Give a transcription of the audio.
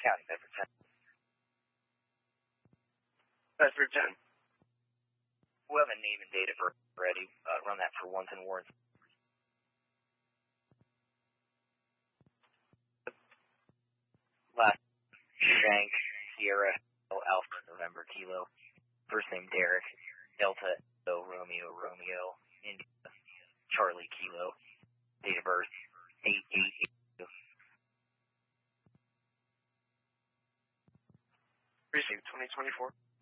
County, Bedford 10. Bedford 10. We'll have a name and date of birth ready. Run that for ones and warrants. Last Shank, Sierra, Alpha, November, Kilo. First name Derek, Delta, Romeo, India, Charlie, Kilo. Date of birth, 8/8/82. Precinct 2024.